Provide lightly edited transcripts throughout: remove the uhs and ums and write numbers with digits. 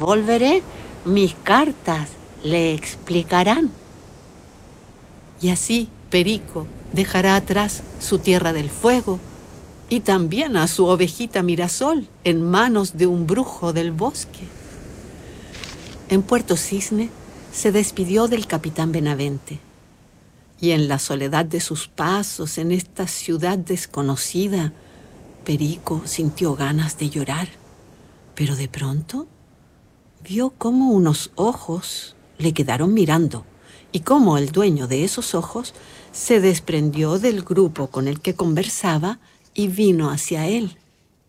volveré, mis cartas le explicarán. Y así Perico dejará atrás su Tierra del Fuego y también a su ovejita Mirasol en manos de un brujo del bosque. En Puerto Cisne se despidió del capitán Benavente, y en la soledad de sus pasos en esta ciudad desconocida, Perico sintió ganas de llorar, pero de pronto vio cómo unos ojos le quedaron mirando y cómo el dueño de esos ojos se desprendió del grupo con el que conversaba y vino hacia él.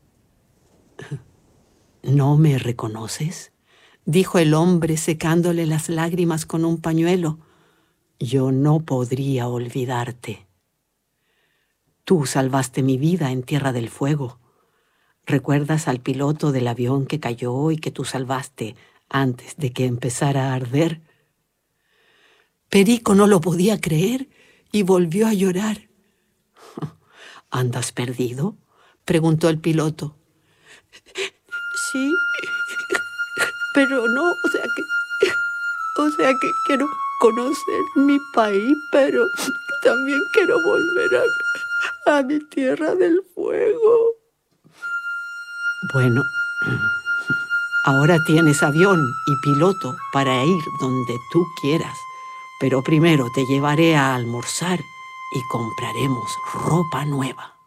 ¿No me reconoces?, dijo el hombre secándole las lágrimas con un pañuelo. Yo no podría olvidarte. Tú salvaste mi vida en Tierra del Fuego. ¿Recuerdas al piloto del avión que cayó y que tú salvaste antes de que empezara a arder? Perico no lo podía creer y volvió a llorar. ¿Andas perdido?, preguntó el piloto. Sí, pero no, o sea que quiero conocer mi país, pero también quiero volver a mi Tierra del Fuego. Bueno, ahora tienes avión y piloto para ir donde tú quieras, pero primero te llevaré a almorzar y compraremos ropa nueva.